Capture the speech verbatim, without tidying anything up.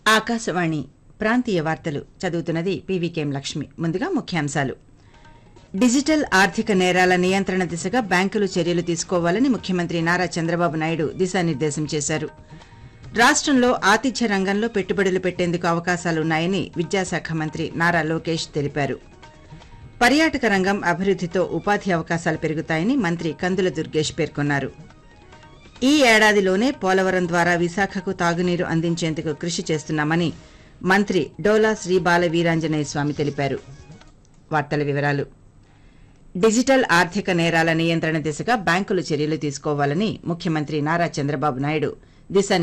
ఆకాశవాణి ప్రాంతీయ వార్తలు చదువుతున్నది పీవీకేఎం లక్ష్మి. ముందుగా ముఖ్యాంశాలు. డిజిటల్ ఆర్థిక నేరాల నియంత్రణ దిశగా బ్యాంకులు చర్యలు తీసుకోవాలని ముఖ్యమంత్రి నారా చంద్రబాబు నాయుడు దిశానిర్దేశం చేశారు. రాష్టంలో ఆతిథ్య రంగంలో పెట్టుబడులు పెట్టేందుకు అవకాశాలున్నాయని విద్యాశాఖ మంత్రి నారా లోకేష్ తెలిపారు. పర్యాటక రంగం అభివృద్దితో ఉపాధి అవకాశాలు పెరుగుతాయని మంత్రి కందుల దుర్గేష్ పేర్కొన్నారు. ఈ ఏడాదిలోనే పోలవరం ద్వారా విశాఖకు తాగునీరు అందించేందుకు కృషి చేస్తున్నామని మంత్రి డోలా శ్రీ బాల వీరాంజనేయ స్వామి తెలిపారు. వార్తల వివరాలు. డిజిటల్ ఆర్థిక నేరాల నియంత్రణ దిశగా బ్యాంకులు చర్యలు తీసుకోవాలని ముఖ్యమంత్రి నారా చంద్రబాబు నాయుడు దిశా